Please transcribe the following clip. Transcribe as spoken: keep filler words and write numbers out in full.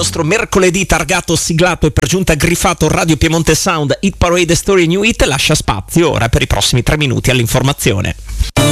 nostro mercoledì targato, siglato e per giunta griffato Radio Piemonte Sound Hit Parade Story New Hit lascia spazio ora per i prossimi tre minuti all'informazione.